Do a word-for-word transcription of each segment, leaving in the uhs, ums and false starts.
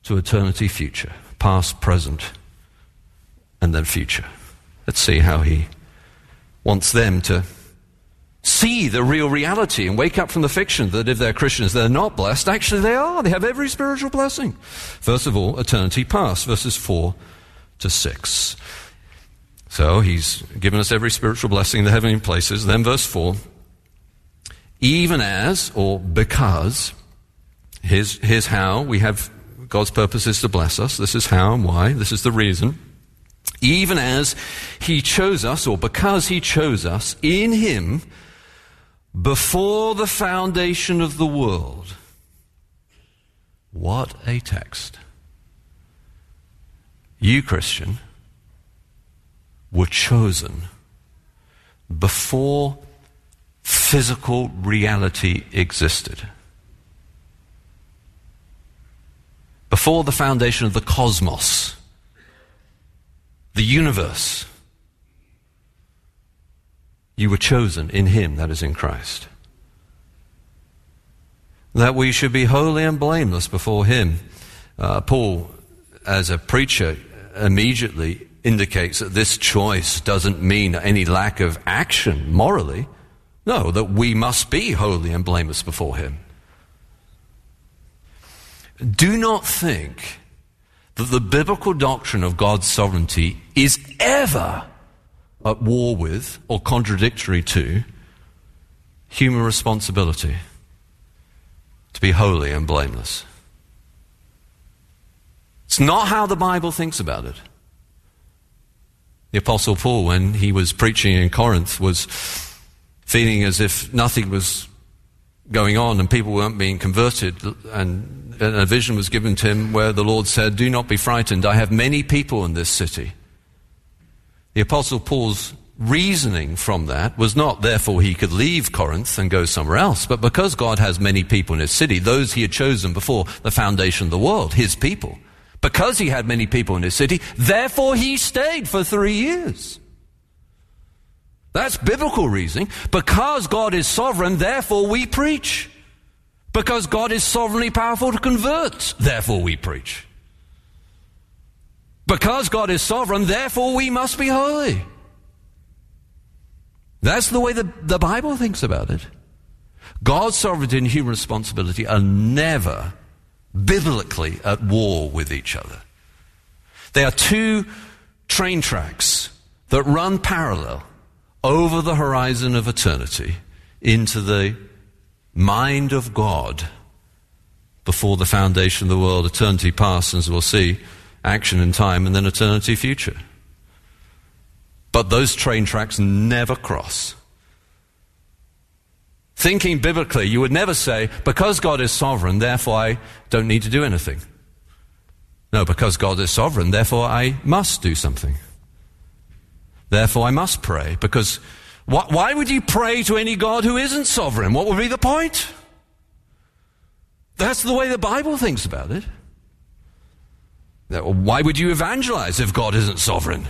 to eternity future, past, present, and then future. Let's see how he wants them to see the real reality and wake up from the fiction that if they're Christians, they're not blessed. Actually, they are. They have every spiritual blessing. First of all, eternity past, verses four to six. So he's given us every spiritual blessing in the heavenly places. Then verse four, even as, or because, here's, here's how we have God's purpose is to bless us. This is how and why. This is the reason. Even as he chose us, or because he chose us in him before the foundation of the world. What a text. You, Christian, were chosen before physical reality existed. Before the foundation of the cosmos, the universe. You were chosen in him, that is in Christ. That we should be holy and blameless before him. Uh, Paul, as a preacher, immediately indicates that this choice doesn't mean any lack of action morally. No, that we must be holy and blameless before him. Do not think that the biblical doctrine of God's sovereignty is ever at war with or contradictory to human responsibility to be holy and blameless. It's not how the Bible thinks about it. The Apostle Paul, when he was preaching in Corinth, was feeling as if nothing was going on and people weren't being converted, and a vision was given to him where the Lord said, "Do not be frightened, I have many people in this city." The Apostle Paul's reasoning from that was not therefore he could leave Corinth and go somewhere else, but because God has many people in his city, those he had chosen before the foundation of the world, his people. Because he had many people in his city, therefore he stayed for three years. That's biblical reasoning. Because God is sovereign, therefore we preach. Because God is sovereignly powerful to convert, therefore we preach. Because God is sovereign, therefore we must be holy. That's the way the, the Bible thinks about it. God's sovereignty and human responsibility are never biblically at war with each other. They are two train tracks that run parallel over the horizon of eternity into the mind of God before the foundation of the world. Eternity past, as we'll see, action in time, and then eternity future. But those train tracks never cross. Thinking biblically, you would never say, because God is sovereign, therefore I don't need to do anything. No, because God is sovereign, therefore I must do something. Therefore I must pray, because wh- why would you pray to any God who isn't sovereign? What would be the point? That's the way the Bible thinks about it. Why would you evangelize if God isn't sovereign?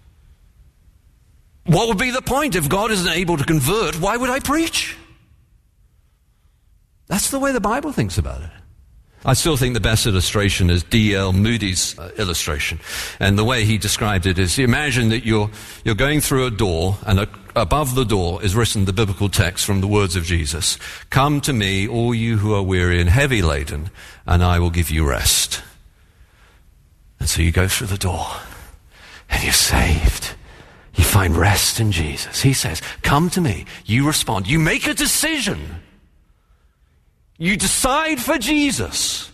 What would be the point if God isn't able to convert? Why would I preach? That's the way the Bible thinks about it. I still think the best illustration is D L Moody's uh, illustration. And the way he described it is, imagine that you're, you're going through a door, and a, above the door is written the biblical text from the words of Jesus. "Come to me, all you who are weary and heavy laden, and I will give you rest." And so you go through the door, and you're saved. You find rest in Jesus. He says, "Come to me." You respond. You make a decision. You decide for Jesus.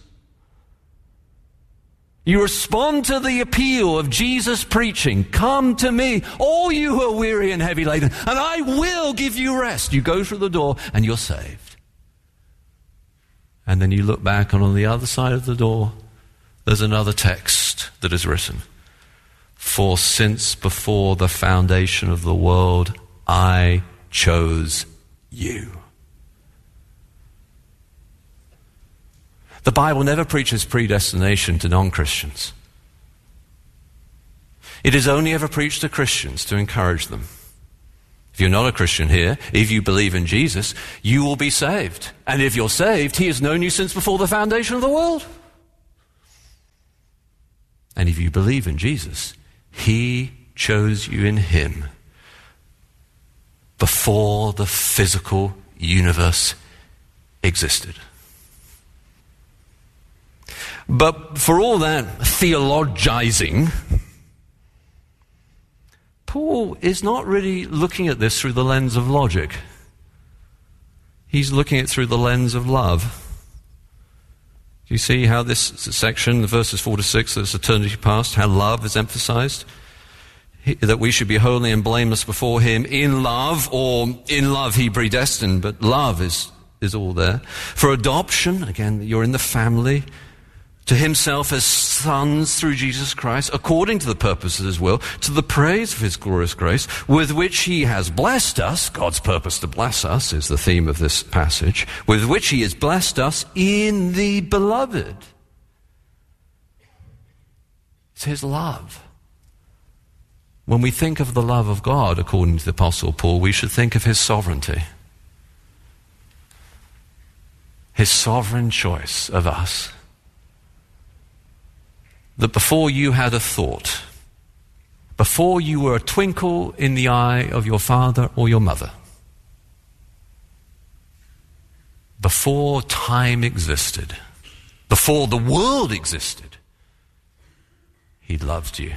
You respond to the appeal of Jesus preaching, "Come to me, all you who are weary and heavy laden, and I will give you rest." You go through the door and you're saved. And then you look back, and on the other side of the door, there's another text that is written. "For since before the foundation of the world, I chose you." The Bible never preaches predestination to non-Christians. It is only ever preached to Christians to encourage them. If you're not a Christian here, if you believe in Jesus, you will be saved. And if you're saved, he has known you since before the foundation of the world. And if you believe in Jesus, he chose you in him before the physical universe existed. But for all that theologizing, Paul is not really looking at this through the lens of logic. He's looking at it through the lens of love. Do you see how this section, the verses four to six, that's eternity past, how love is emphasized? He, that we should be holy and blameless before him in love, or in love he predestined, but love is, is all there. For adoption, again, you're in the family, to himself as sons through Jesus Christ, according to the purpose of his will, to the praise of his glorious grace, with which he has blessed us. God's purpose to bless us is the theme of this passage, with which he has blessed us in the beloved. It's his love. When we think of the love of God, according to the Apostle Paul, we should think of his sovereignty. His sovereign choice of us. That before you had a thought, before you were a twinkle in the eye of your father or your mother, before time existed, before the world existed, he loved you.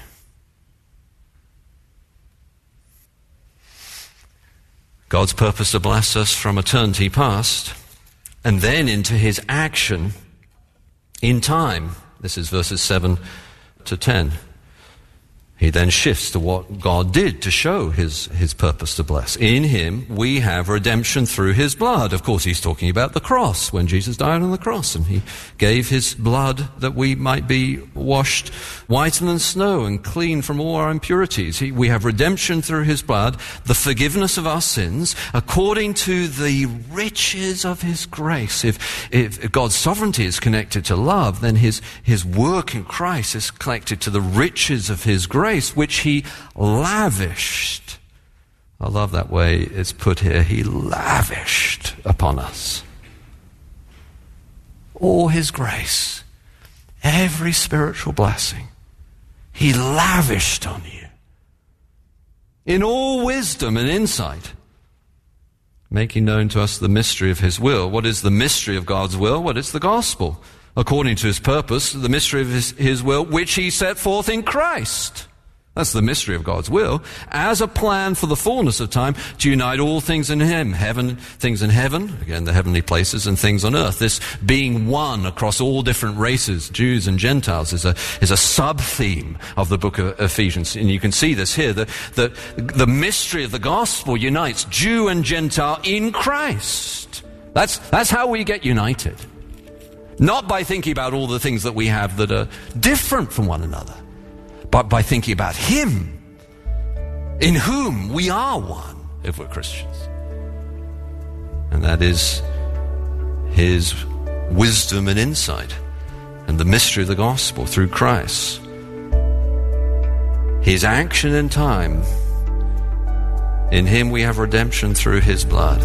God's purpose to bless us from eternity past, and then into his action in time. This is verses seven to ten. He then shifts to what God did to show his, his purpose to bless. In him we have redemption through his blood. Of course, he's talking about the cross, when Jesus died on the cross, and he gave his blood that we might be washed whiter than snow and clean from all our impurities. He, we have redemption through his blood, the forgiveness of our sins, according to the riches of his grace. If, if God's sovereignty is connected to love, then his, his work in Christ is connected to the riches of his grace. Grace which he lavished. I love that way it's put here. He lavished upon us. All his grace, every spiritual blessing, he lavished on you. In all wisdom and insight, making known to us the mystery of his will. What is the mystery of God's will? What is the gospel? According to his purpose, the mystery of his, his will, which he set forth in Christ. That's the mystery of God's will, as a plan for the fullness of time to unite all things in him, heaven, things in heaven, again the heavenly places, and things on earth. This being one across all different races, Jews and Gentiles, is a is a sub-theme of the book of Ephesians. And you can see this here, that the, the mystery of the gospel unites Jew and Gentile in Christ. That's, that's how we get united. Not by thinking about all the things that we have that are different from one another, but by thinking about him, in whom we are one, if we're Christians. And that is his wisdom and insight, and the mystery of the gospel through Christ. His action in time. In him we have redemption through his blood.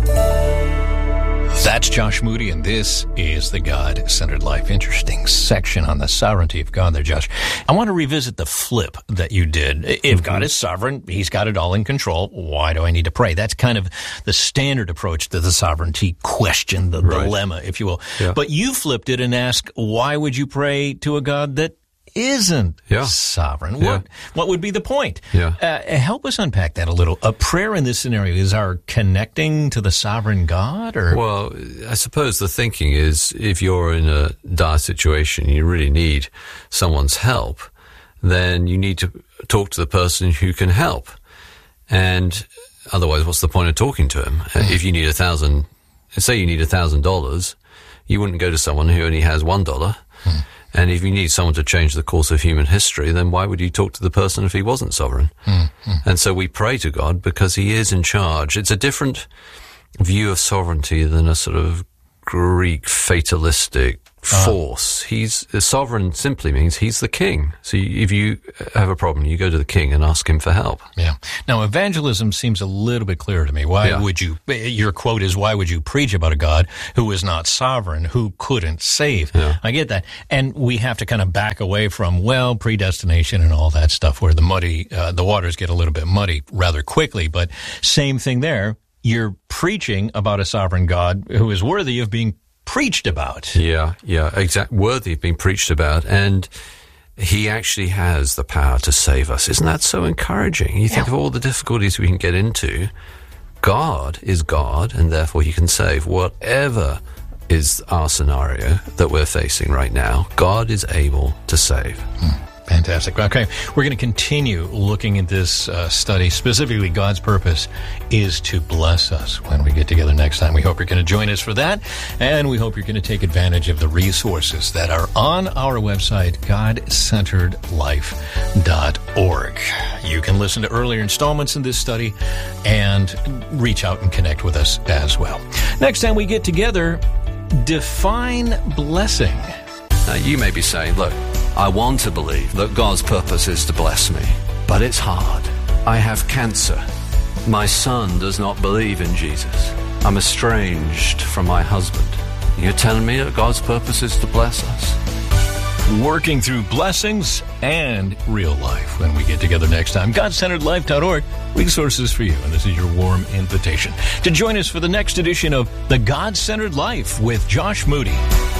That's Josh Moody, and this is the God-Centered Life. Interesting section on the sovereignty of God there, Josh. I want to revisit the flip that you did. If mm-hmm. God is sovereign, he's got it all in control, why do I need to pray? That's kind of the standard approach to the sovereignty question, the right. dilemma, if you will. Yeah. But you flipped it and asked, why would you pray to a God that isn't yeah. sovereign? What yeah. what would be the point? Yeah. Uh, help us unpack that a little. A prayer in this scenario is our connecting to the sovereign God? Or Well, I suppose the thinking is if you're in a dire situation, you really need someone's help, then you need to talk to the person who can help. And otherwise, what's the point of talking to him? Mm. If you need a thousand, say you need a thousand dollars, you wouldn't go to someone who only has one dollar. Mm. And if you need someone to change the course of human history, then why would you talk to the person if he wasn't sovereign? Mm-hmm. And so we pray to God because he is in charge. It's a different view of sovereignty than a sort of Greek fatalistic force. Uh, he's sovereign. Simply means he's the king. So you, if you have a problem, you go to the king and ask him for help. Yeah. Now, evangelism seems a little bit clearer to me. Why yeah. would you? Your quote is, "Why would you preach about a God who is not sovereign, who couldn't save?" Yeah. I get that, and we have to kind of back away from well predestination and all that stuff, where the muddy, uh, the waters get a little bit muddy rather quickly. But same thing there. You're preaching about a sovereign God who is worthy of being preached about. Yeah, yeah, exactly. Worthy of being preached about. And he actually has the power to save us. Isn't that so encouraging? You think yeah. of all the difficulties we can get into. God is God, and therefore he can save. Whatever is our scenario that we're facing right now, God is able to save. Hmm. Fantastic. Okay, we're going to continue looking at this uh, study. Specifically, God's purpose is to bless us when we get together next time. We hope you're going to join us for that, and we hope you're going to take advantage of the resources that are on our website, god centered life dot org. You can listen to earlier installments in this study and reach out and connect with us as well. Next time we get together, define blessing. Now, you may be saying, look, I want to believe that God's purpose is to bless me, but it's hard. I have cancer. My son does not believe in Jesus. I'm estranged from my husband. You're telling me that God's purpose is to bless us? Working through blessings and real life when we get together next time. god centered life dot org, resources for you. And this is your warm invitation to join us for the next edition of The God-Centered Life with Josh Moody.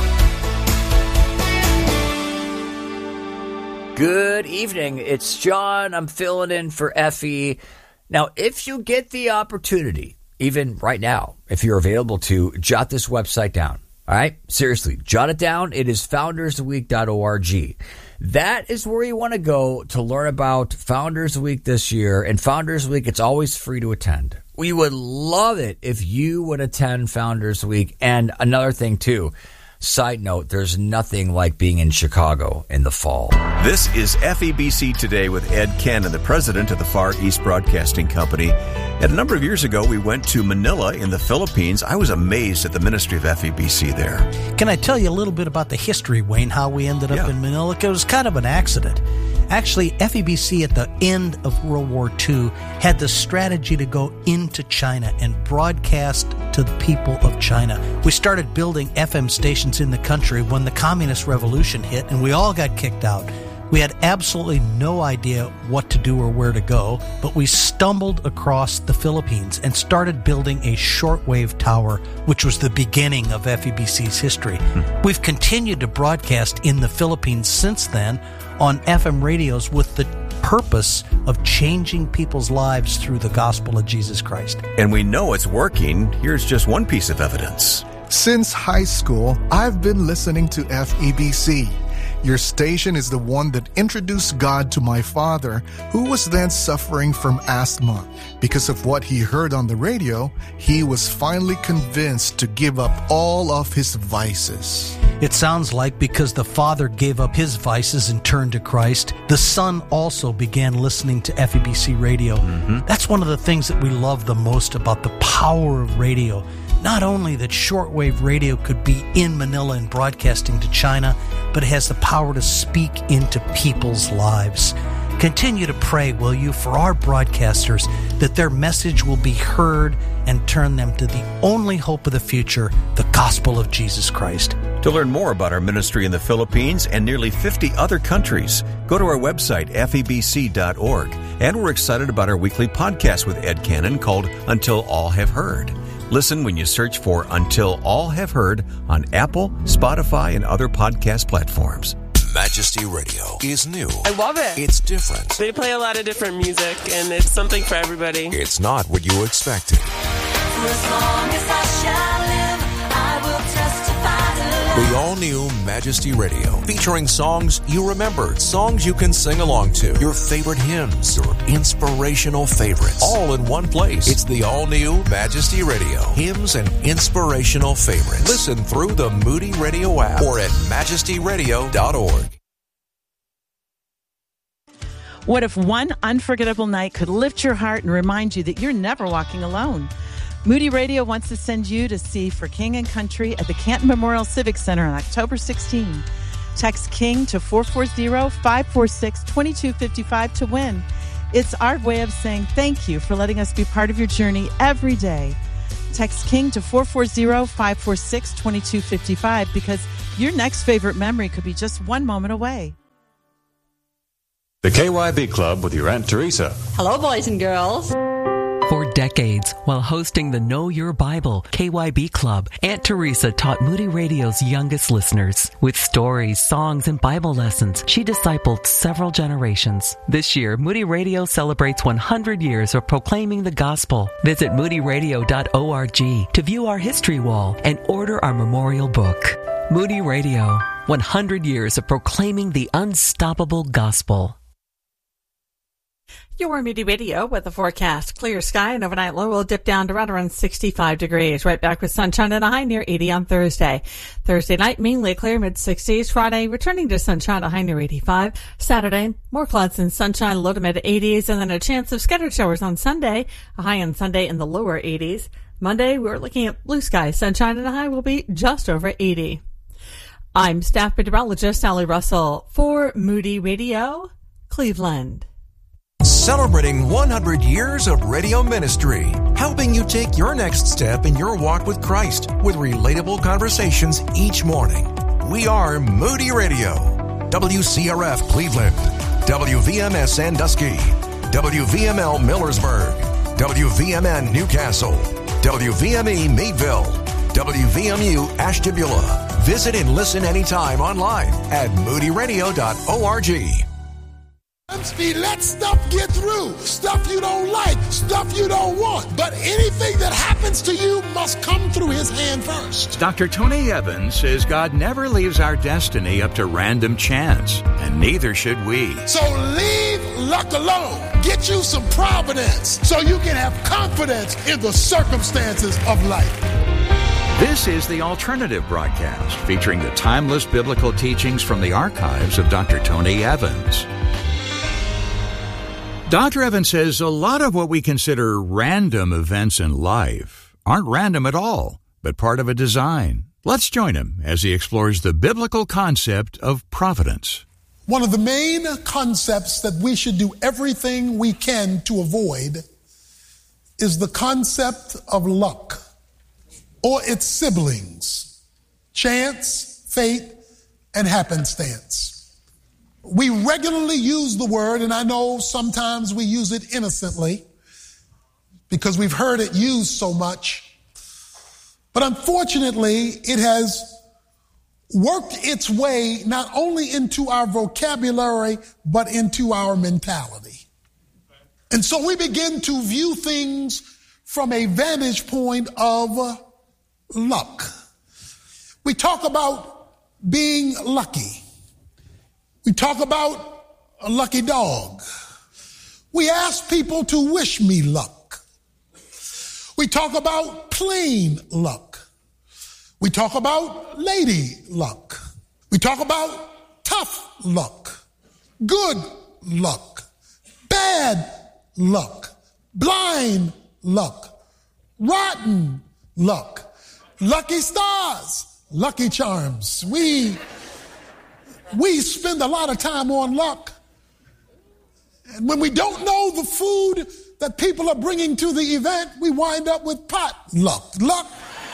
Good evening. It's John. I'm filling in for Effie. Now, if you get the opportunity, even right now, if you're available to, jot this website down. All right? Seriously, jot it down. It is founders week dot org. That is where you want to go to learn about Founders Week this year. And Founders Week, it's always free to attend. We would love it if you would attend Founders Week. And another thing, too. Side note, there's nothing like being in Chicago in the fall. This is F E B C Today with Ed Cannon, the president of the Far East Broadcasting Company. And a number of years ago, we went to Manila in the Philippines. I was amazed at the ministry of F E B C there. Can I tell you a little bit about the history, Wayne, how we ended up yeah. in Manila? It was kind of an accident. Actually, F E B C at the end of World War Two had the strategy to go into China and broadcast to the people of China. We started building F M stations in the country when the Communist Revolution hit, and we all got kicked out. We had absolutely no idea what to do or where to go, but we stumbled across the Philippines and started building a shortwave tower, which was the beginning of F E B C's history. Hmm. We've continued to broadcast in the Philippines since then on F M radios with the purpose of changing people's lives through the gospel of Jesus Christ. And we know it's working. Here's just one piece of evidence. Since high school, I've been listening to F E B C. Your station is the one that introduced God to my father, who was then suffering from asthma. Because of what he heard on the radio, he was finally convinced to give up all of his vices. It sounds like because the father gave up his vices and turned to Christ, the son also began listening to F E B C radio. Mm-hmm. That's one of the things that we love the most about the power of radio. Not only that shortwave radio could be in Manila and broadcasting to China, but it has the power to speak into people's lives. Continue to pray, will you, for our broadcasters, that their message will be heard and turn them to the only hope of the future, the gospel of Jesus Christ. To learn more about our ministry in the Philippines and nearly fifty other countries, go to our website, F E B C dot org. And we're excited about our weekly podcast with Ed Cannon called Until All Have Heard. Listen when you search for Until All Have Heard on Apple, Spotify, and other podcast platforms. Majesty Radio is new. I love it. It's different. They play a lot of different music, and it's something for everybody. It's not what you expected. For as long as I shall live, I will testify to love. The all-new Majesty Radio, featuring songs you remember, songs you can sing along to, your favorite hymns, your inspirational favorites, all in one place. It's the all-new Majesty Radio, hymns and inspirational favorites. Listen through the Moody Radio app or at majesty radio dot org. What if one unforgettable night could lift your heart and remind you that you're never walking alone? Moody Radio wants to send you to see For King and Country at the Canton Memorial Civic Center on October sixteenth. Text KING to four four zero, five four six, two two five five to win. It's our way of saying thank you for letting us be part of your journey every day. Text KING to four four zero, five four six, two two five five because your next favorite memory could be just one moment away. The K Y B Club with your Aunt Teresa. Hello, boys and girls. For decades, while hosting the Know Your Bible K Y B Club, Aunt Teresa taught Moody Radio's youngest listeners. With stories, songs, and Bible lessons, she discipled several generations. This year, Moody Radio celebrates one hundred years of proclaiming the gospel. Visit moody radio dot org to view our history wall and order our memorial book. Moody Radio, one hundred years of proclaiming the unstoppable gospel. Your Moody Radio with the forecast. Clear sky and overnight low will dip down to right around sixty-five degrees. Right back with sunshine and a high near eighty on Thursday. Thursday night, mainly clear, mid-sixties. Friday, returning to sunshine, a high near eighty-five. Saturday, more clouds and sunshine, low to mid-eighties. And then a chance of scattered showers on Sunday, a high on Sunday in the lower eighties. Monday, we're looking at blue skies. Sunshine and a high will be just over eighty. I'm staff meteorologist Sally Russell for Moody Radio, Cleveland. Celebrating one hundred years of radio ministry, helping you take your next step in your walk with Christ with relatable conversations each morning. We are Moody Radio, W C R F Cleveland, W V M S Sandusky, W V M L Millersburg, W V M N Newcastle, W V M E Meadville, W V M U Ashtabula. Visit and listen anytime online at moody radio dot org. Speed, let stuff get through. Stuff you don't like, stuff you don't want. But anything that happens to you must come through his hand first. Doctor Tony Evans says God never leaves our destiny up to random chance, and neither should we. So leave luck alone. Get you some providence so you can have confidence in the circumstances of life. This is the Alternative Broadcast, featuring the timeless biblical teachings from the archives of Doctor Tony Evans. Doctor Evans says a lot of what we consider random events in life aren't random at all, but part of a design. Let's join him as he explores the biblical concept of providence. One of the main concepts that we should do everything we can to avoid is the concept of luck, or its siblings, chance, fate, and happenstance. We regularly use the word, and I know sometimes we use it innocently because we've heard it used so much. But unfortunately, it has worked its way not only into our vocabulary, but into our mentality. And so we begin to view things from a vantage point of luck. We talk about being lucky. We talk about a lucky dog. We ask people to wish me luck. We talk about plain luck. We talk about lady luck. We talk about tough luck, good luck, bad luck, blind luck, rotten luck, lucky stars, lucky charms. We We spend a lot of time on luck. And when we don't know the food that people are bringing to the event, we wind up with pot luck. Luck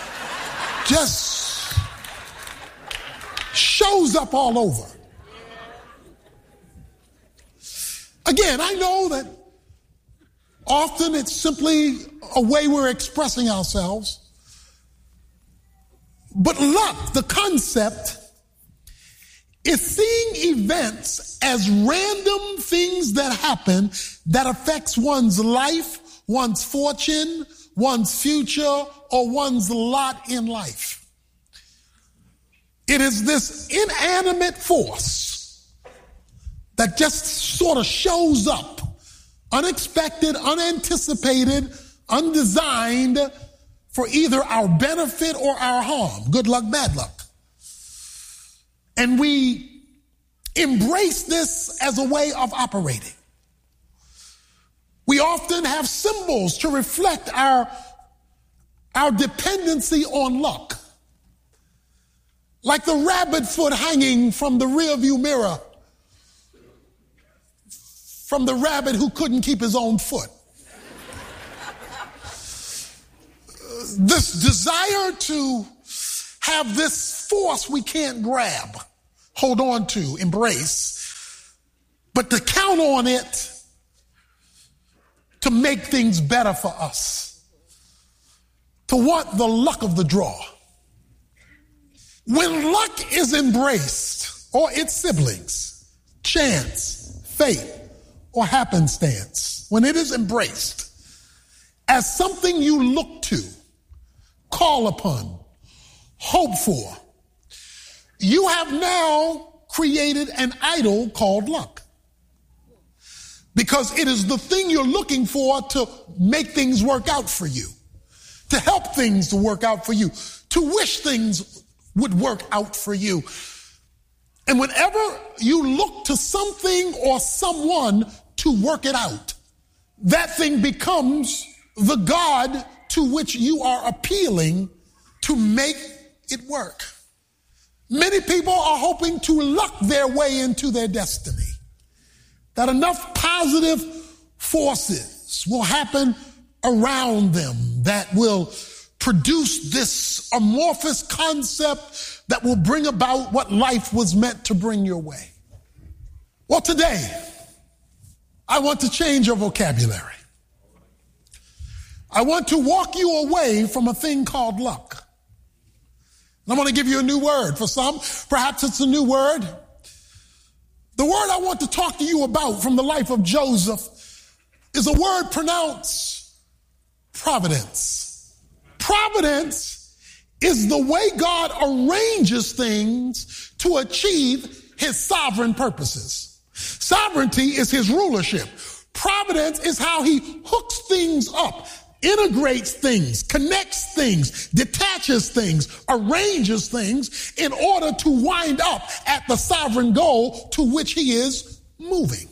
just shows up all over. Again, I know that often it's simply a way we're expressing ourselves. But luck, the concept, is seeing events as random things that happen that affects one's life, one's fortune, one's future, or one's lot in life. It is this inanimate force that just sort of shows up, unexpected, unanticipated, undesigned, for either our benefit or our harm. Good luck, bad luck. And we embrace this as a way of operating. We often have symbols to reflect our, our dependency on luck. Like the rabbit foot hanging from the rearview mirror from the rabbit who couldn't keep his own foot. This desire to have this force we can't grab, hold on to, embrace, but to count on it to make things better for us, to want the luck of the draw. When luck is embraced, or its siblings, chance, fate, or happenstance, when it is embraced as something you look to, call upon, hope for, you have now created an idol called luck. Because it is the thing you're looking for to make things work out for you, to help things to work out for you, to wish things would work out for you. And whenever you look to something or someone to work it out, that thing becomes the God to which you are appealing to make it work. Many people are hoping to luck their way into their destiny, that enough positive forces will happen around them that will produce this amorphous concept that will bring about what life was meant to bring your way. Well, today, I want to change your vocabulary. I want to walk you away from a thing called luck. And I'm going to give you a new word. For some, perhaps it's a new word. The word I want to talk to you about from the life of Joseph is a word pronounced providence. Providence is the way God arranges things to achieve his sovereign purposes. Sovereignty is his rulership. Providence is how he hooks things up, integrates things, connects things, detaches things, arranges things in order to wind up at the sovereign goal to which he is moving.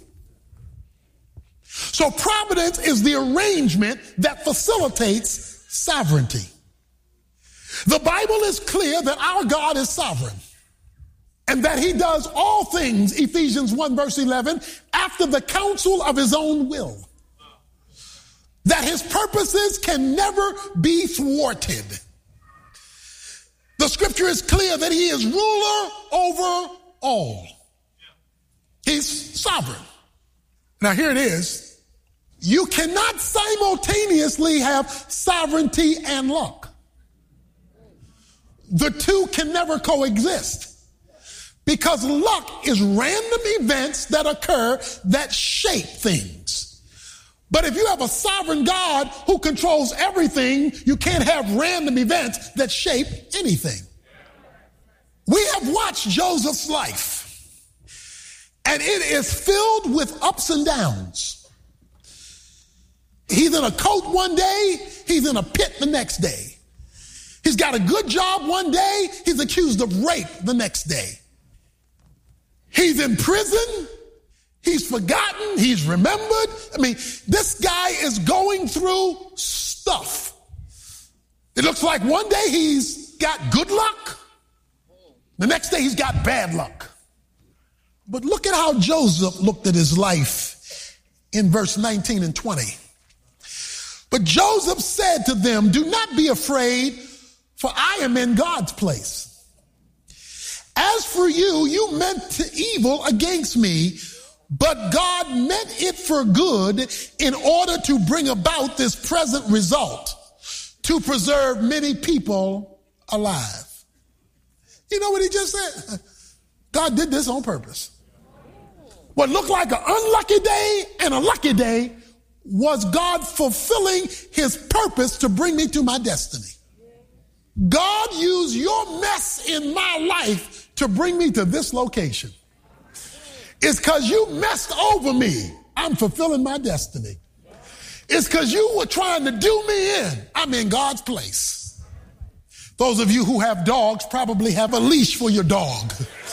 So providence is the arrangement that facilitates sovereignty. The Bible is clear that our God is sovereign and that he does all things, Ephesians one verse eleven, after the counsel of his own will. That his purposes can never be thwarted. The scripture is clear that he is ruler over all. He's sovereign. Now here it is. You cannot simultaneously have sovereignty and luck. The two can never coexist. Because luck is random events that occur that shape things. But if you have a sovereign God who controls everything, you can't have random events that shape anything. We have watched Joseph's life, and it is filled with ups and downs. He's in a coat one day, he's in a pit the next day. He's got a good job one day, he's accused of rape the next day. He's in prison. He's forgotten. He's remembered. I mean, this guy is going through stuff. It looks like one day he's got good luck. The next day he's got bad luck. But look at how Joseph looked at his life in verse nineteen and twenty. But Joseph said to them, "Do not be afraid, for I am in God's place. As for you, you meant to evil against me, but God meant it for good in order to bring about this present result, to preserve many people alive." You know what he just said? God did this on purpose. What looked like an unlucky day and a lucky day was God fulfilling his purpose to bring me to my destiny. God used your mess in my life to bring me to this location. It's because you messed over me, I'm fulfilling my destiny. It's because you were trying to do me in, I'm in God's place. Those of you who have dogs probably have a leash for your dog.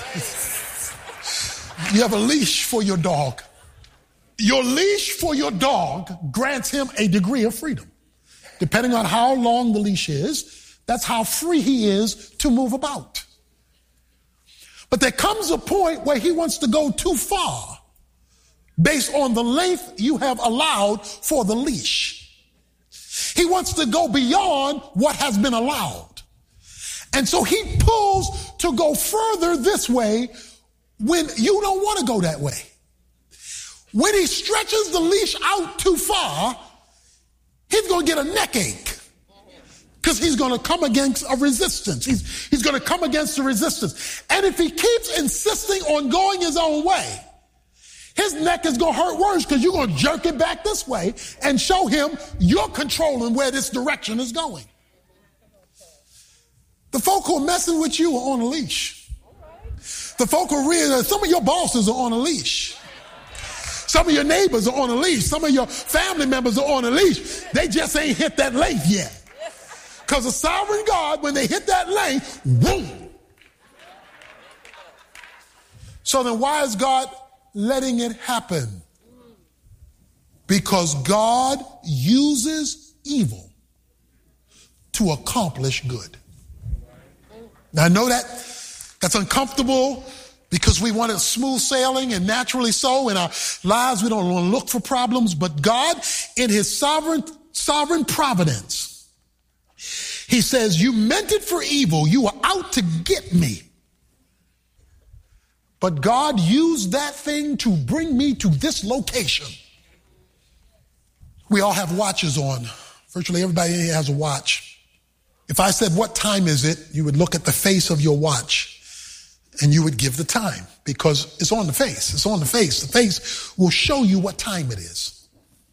You have a leash for your dog. Your leash for your dog grants him a degree of freedom. Depending on how long the leash is, that's how free he is to move about. But there comes a point where he wants to go too far based on the length you have allowed for the leash. He wants to go beyond what has been allowed. And so he pulls to go further this way when you don't want to go that way. When he stretches the leash out too far, he's going to get a neck ache because he's going to come against a resistance. He's, he's going to come against the resistance. And if he keeps insisting on going his own way, his neck is going to hurt worse because you're going to jerk it back this way and show him you're controlling where this direction is going. The folk who are messing with you are on a leash. The folk who are really, some of your bosses are on a leash. Some of your neighbors are on a leash. Some of your family members are on a leash. They just ain't hit that length yet. Because the sovereign God, when they hit that length, boom. So then why is God letting it happen? Because God uses evil to accomplish good. Now I know that that's uncomfortable because we want it smooth sailing, and naturally so in our lives we don't want to look for problems, but God in his sovereign sovereign providence, he says, you meant it for evil, you were out to get me. But God used that thing to bring me to this location. We all have watches on. Virtually everybody here has a watch. If I said, what time is it? You would look at the face of your watch and you would give the time because it's on the face. It's on the face. The face will show you what time it is.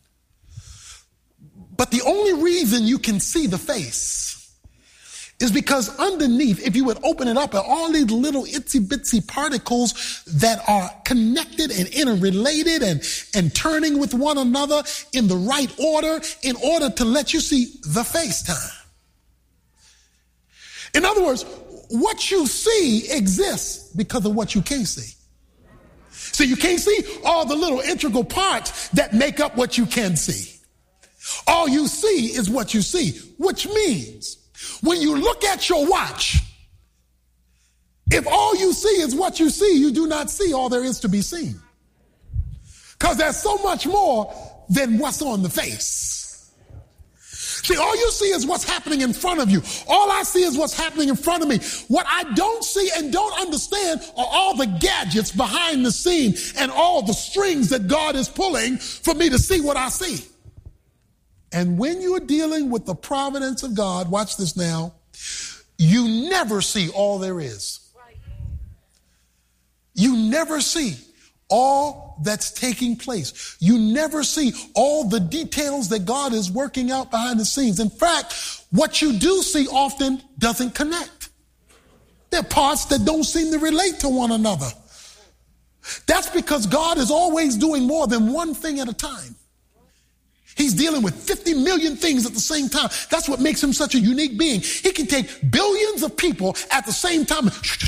But the only reason you can see the face is because underneath, if you would open it up, are all these little itsy bitsy particles that are connected and interrelated and, and turning with one another in the right order in order to let you see the face time. In other words, what you see exists because of what you can't see. So you can't see all the little integral parts that make up what you can see. All you see is what you see, which means when you look at your watch, if all you see is what you see, you do not see all there is to be seen. Because there's so much more than what's on the face. See, all you see is what's happening in front of you. All I see is what's happening in front of me. What I don't see and don't understand are all the gadgets behind the scene and all the strings that God is pulling for me to see what I see. And when you're dealing with the providence of God, watch this now, you never see all there is. You never see all that's taking place. You never see all the details that God is working out behind the scenes. In fact, what you do see often doesn't connect. There are parts that don't seem to relate to one another. That's because God is always doing more than one thing at a time. He's dealing with fifty million things at the same time. That's what makes him such a unique being. He can take billions of people at the same time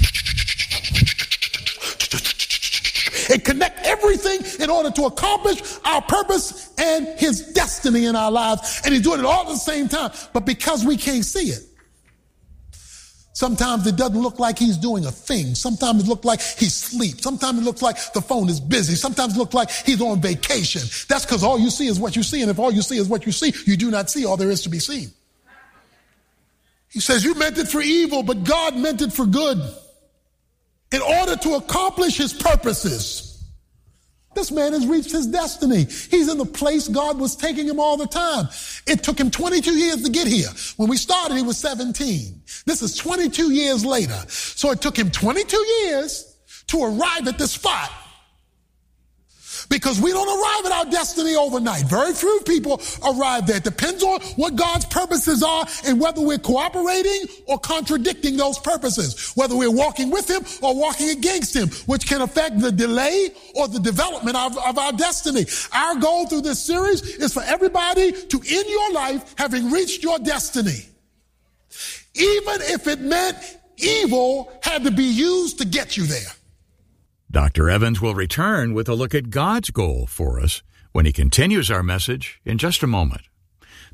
and connect everything in order to accomplish our purpose and his destiny in our lives. And he's doing it all at the same time. But because we can't see it, sometimes it doesn't look like he's doing a thing. Sometimes it looks like he's asleep. Sometimes it looks like the phone is busy. Sometimes it looks like he's on vacation. That's because all you see is what you see. And if all you see is what you see, you do not see all there is to be seen. He says, you meant it for evil, but God meant it for good in order to accomplish his purposes. This man has reached his destiny. He's in the place God was taking him all the time. It took him twenty-two years to get here. When we started, he was seventeen. This is twenty-two years later. So it took him twenty-two years to arrive at this spot. Because we don't arrive at our destiny overnight. Very few people arrive there. It depends on what God's purposes are and whether we're cooperating or contradicting those purposes. Whether we're walking with him or walking against him, which can affect the delay or the development of, of our destiny. Our goal through this series is for everybody to end your life having reached your destiny. Even if it meant evil had to be used to get you there. Doctor Evans will return with a look at God's goal for us when he continues our message in just a moment.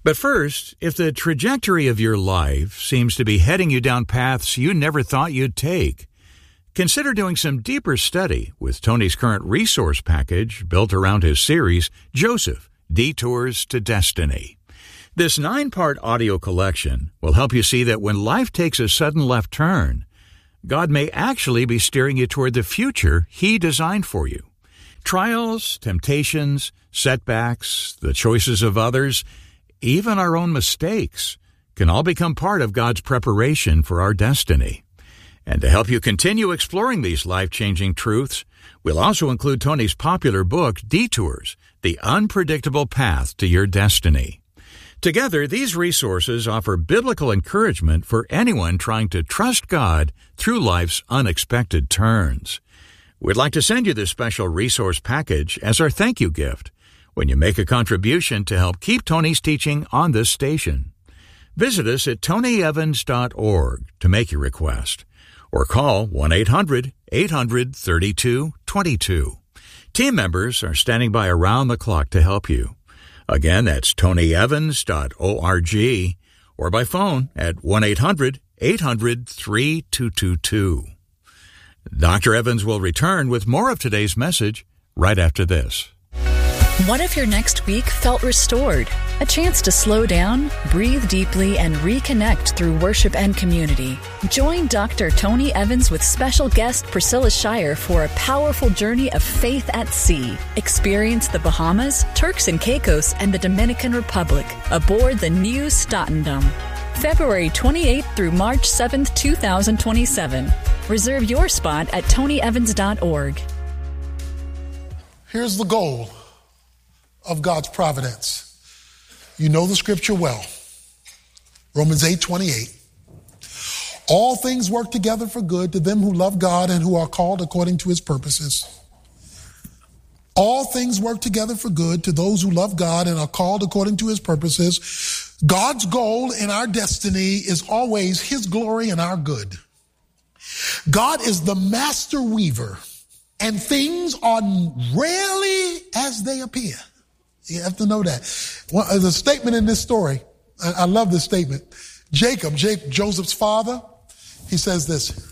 But first, if the trajectory of your life seems to be heading you down paths you never thought you'd take, consider doing some deeper study with Tony's current resource package built around his series, Joseph, Detours to Destiny. This nine-part audio collection will help you see that when life takes a sudden left turn, God may actually be steering you toward the future He designed for you. Trials, temptations, setbacks, the choices of others, even our own mistakes can all become part of God's preparation for our destiny. And to help you continue exploring these life-changing truths, we'll also include Tony's popular book, Detours, The Unpredictable Path to Your Destiny. Together, these resources offer biblical encouragement for anyone trying to trust God through life's unexpected turns. We'd like to send you this special resource package as our thank you gift when you make a contribution to help keep Tony's teaching on this station. Visit us at tony evans dot org to make your request, or call one eight hundred eight hundred thirty-two twenty-two. Team members are standing by around the clock to help you. Again, that's tony evans dot org, or by phone at one eight hundred eight hundred thirty-two twenty-two. Doctor Evans will return with more of today's message right after this. What if your next week felt restored? A chance to slow down, breathe deeply, and reconnect through worship and community. Join Doctor Tony Evans with special guest Priscilla Shirer for a powerful journey of faith at sea. Experience the Bahamas, Turks and Caicos, and the Dominican Republic aboard the Nieuw Statendam. February twenty-eighth through March seventh, twenty twenty-seven. Reserve your spot at tony evans dot org. Here's the goal of God's providence. You know the scripture well. Romans eight twenty-eight. All things work together for good to them who love God and who are called according to His purposes. All things work together for good to those who love God and are called according to His purposes. God's goal in our destiny is always His glory and our good. God is the master weaver, and things are rarely as they appear. You have to know that. Well, there's a statement in this story. I, I love this statement. Jacob, Jake, Joseph's father, he says this.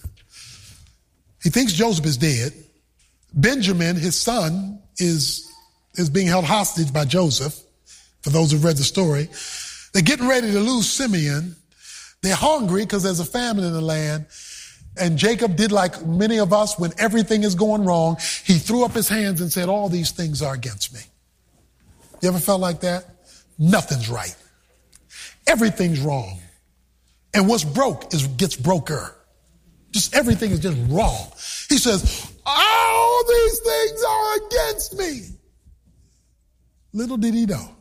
He thinks Joseph is dead. Benjamin, his son, is, is being held hostage by Joseph. For those who've read the story, they're getting ready to lose Simeon. They're hungry because there's a famine in the land. And Jacob did like many of us when everything is going wrong. He threw up his hands and said, all these things are against me. You ever felt like that? Nothing's right. Everything's wrong. And what's broke is gets broker. Just everything is just wrong. He says, all these things are against me. Little did he know.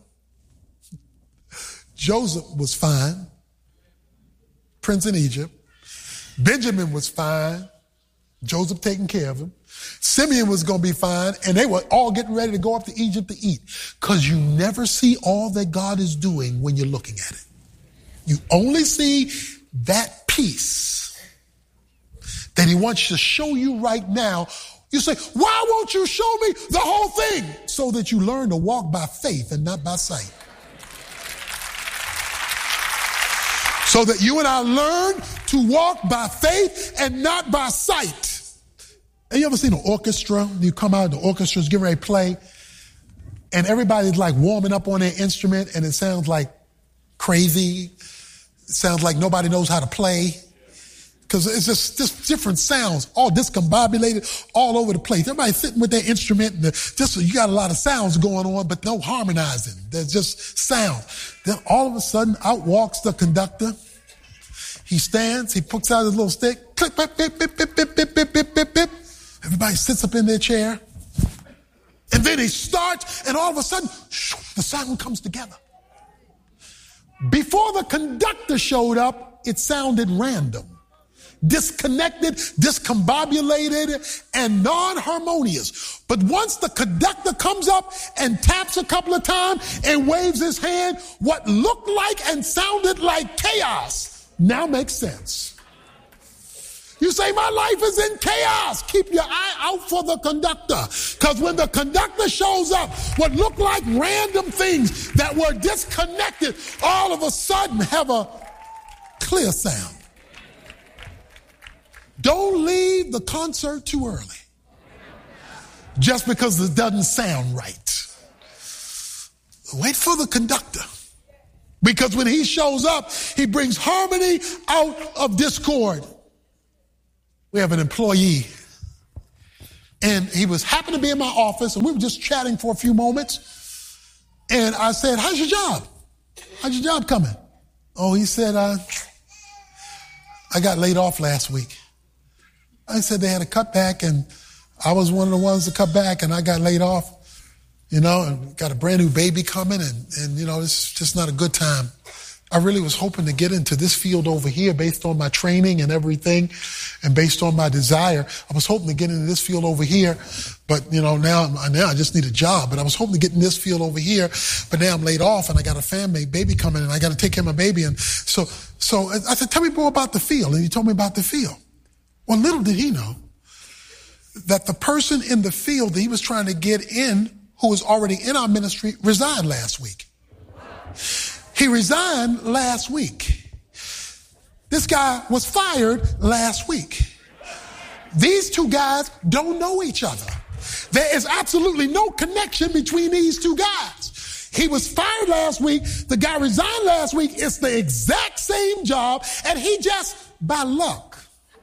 Joseph was fine. Prince in Egypt. Benjamin was fine. Joseph taking care of him. Simeon was going to be fine, and they were all getting ready to go up to Egypt to eat, because you never see all that God is doing when you're looking at it. You only see that piece that He wants to show you right now. You say, why won't you show me the whole thing? So that you learn to walk by faith and not by sight. So that you and I learn to walk by faith and not by sight. Have you ever seen an orchestra? You come out, the orchestra's getting ready to play, and everybody's like warming up on their instrument, and it sounds like crazy. It sounds like nobody knows how to play. Because it's just, just different sounds, all discombobulated all over the place. Everybody's sitting with their instrument, and just you got a lot of sounds going on, but no harmonizing. There's just sound. Then all of a sudden, out walks the conductor. He stands, he puts out his little stick, click, bip, bip, bip, bip, bip, bip, bip, bip, bip, bip. Everybody sits up in their chair. And then he starts, and all of a sudden, shoo, the sound comes together. Before the conductor showed up, it sounded random, disconnected, discombobulated, and non-harmonious. But once the conductor comes up and taps a couple of times and waves his hand, what looked like and sounded like chaos now makes sense. You say, my life is in chaos. Keep your eye out for the conductor. Because when the conductor shows up, what look like random things that were disconnected, all of a sudden have a clear sound. Don't leave the concert too early just because it doesn't sound right. Wait for the conductor. Because when he shows up, he brings harmony out of discord. We have an employee, and he was happened to be in my office, and we were just chatting for a few moments. And I said, how's your job? How's your job coming? Oh, he said, uh, I got laid off last week. I said they had a cutback, and I was one of the ones to cut back, and I got laid off. You know, and got a brand new baby coming, and, and, you know, it's just not a good time. I really was hoping to get into this field over here based on my training and everything and based on my desire. I was hoping to get into this field over here, but, you know, now, now I just need a job. But I was hoping to get in this field over here, but now I'm laid off, and I got a family, baby coming, and I got to take care of my baby. And so, so I said, tell me more about the field. And he told me about the field. Well, little did he know that the person in the field that he was trying to get in, who was already in our ministry, resigned last week. He resigned last week. This guy was fired last week. These two guys don't know each other. There is absolutely no connection between these two guys. He was fired last week. The guy resigned last week. It's the exact same job, and he just, by luck,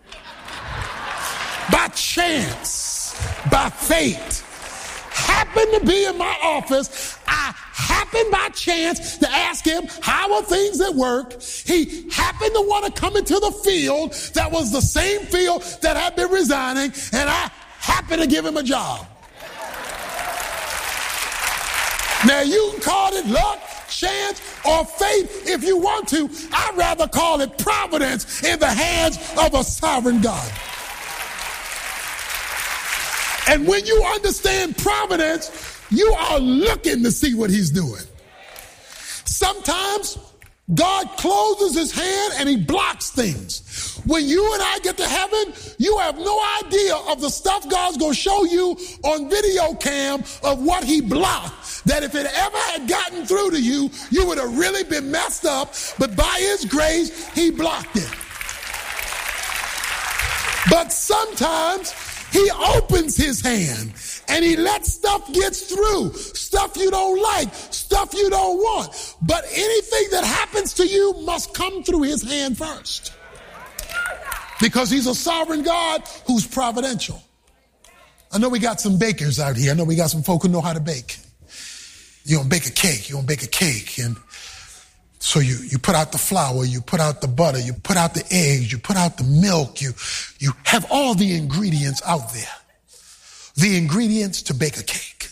by chance, by fate, happened to be in my office. I happened by chance to ask him, how are things at work? He happened to want to come into the field that was the same field that I'd been resigning, and I happened to give him a job. Now, you can call it luck, chance, or fate if you want to. I'd rather call it providence in the hands of a sovereign God. And when you understand providence, you are looking to see what he's doing. Sometimes God closes his hand and he blocks things. When you and I get to heaven, you have no idea of the stuff God's going to show you on video cam of what he blocked. That if it ever had gotten through to you, you would have really been messed up. But by his grace, he blocked it. But sometimes he opens his hand and he lets stuff get through, stuff you don't like, stuff you don't want. But anything that happens to you must come through his hand first. Because he's a sovereign God who's providential. I know we got some bakers out here. I know we got some folk who know how to bake. You don't bake a cake. You don't bake a cake. And so you, you put out the flour, you put out the butter, you put out the eggs, you put out the milk, you, you have all the ingredients out there. The ingredients to bake a cake.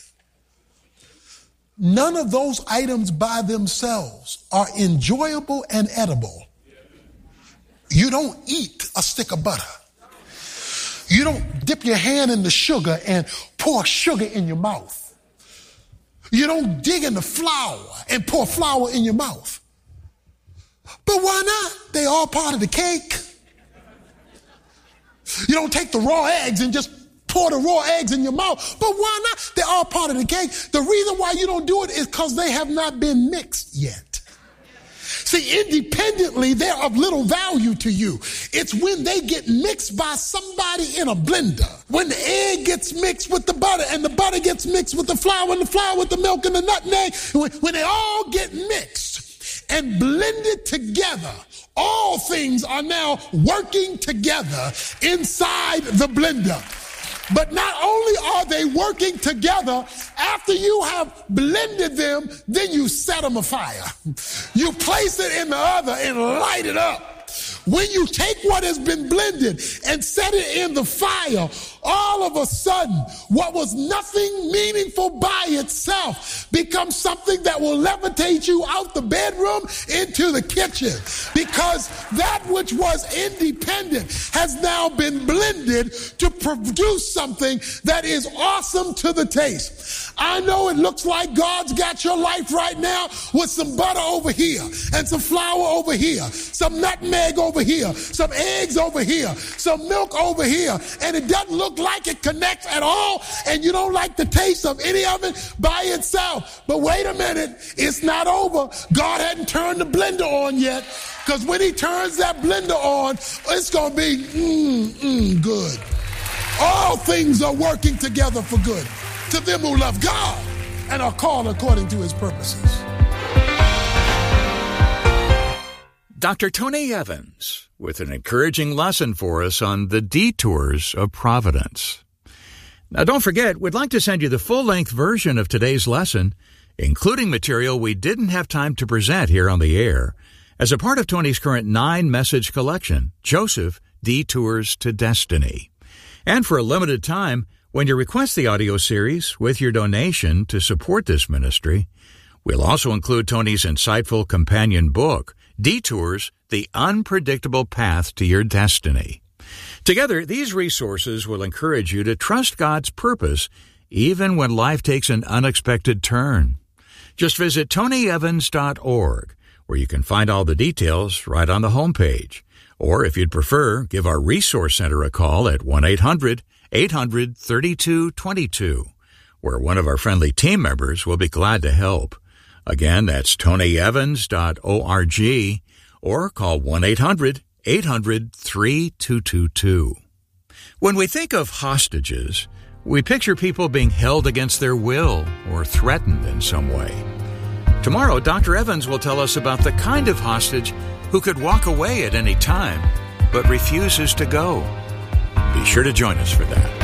None of those items by themselves are enjoyable and edible. You don't eat a stick of butter. You don't dip your hand in the sugar and pour sugar in your mouth. You don't dig in the flour and pour flour in your mouth. But why not? They all part of the cake. You don't take the raw eggs and just pour the raw eggs in your mouth. But why not? They're all part of the cake. The reason why you don't do it is because they have not been mixed yet. See, independently, they're of little value to you. It's when they get mixed by somebody in a blender. When the egg gets mixed with the butter, and the butter gets mixed with the flour, and the flour with the milk and the nutmeg, when, when they all get mixed and blended together, all things are now working together inside the blender. But not only are they working together, after you have blended them, then you set them afire. You place it in the other and light it up. When you take what has been blended and set it in the fire, all of a sudden, what was nothing meaningful by itself becomes something that will levitate you out the bedroom into the kitchen. Because that which was independent has now been blended to produce something that is awesome to the taste. I know it looks like God's got your life right now with some butter over here and some flour over here, some nutmeg over here, some eggs over here, some milk over here, and it doesn't look like it connects at all, and you don't like the taste of any of it by itself. But wait a minute, it's not over. God hadn't turned the blender on yet, because when he turns that blender on, it's going to be mm, mm, good. All things are working together for good to them who love God and are called according to his purposes. Doctor Tony Evans with an encouraging lesson for us on the detours of providence. Now, don't forget, we'd like to send you the full-length version of today's lesson, including material we didn't have time to present here on the air, as a part of Tony's current nine-message collection, Joseph, Detours to Destiny. And for a limited time, when you request the audio series with your donation to support this ministry, we'll also include Tony's insightful companion book, Detours, The Unpredictable Path to Your Destiny. Together, these resources will encourage you to trust God's purpose even when life takes an unexpected turn. Just visit tony evans dot org, where you can find all the details right on the homepage. Or if you'd prefer, give our Resource Center a call at one eight hundred eight hundred thirty-two twenty-two, where one of our friendly team members will be glad to help. Again, that's tony evans dot org, or call one eight hundred eight hundred three two two two. When we think of hostages, we picture people being held against their will or threatened in some way. Tomorrow, Doctor Evans will tell us about the kind of hostage who could walk away at any time, but refuses to go. Be sure to join us for that.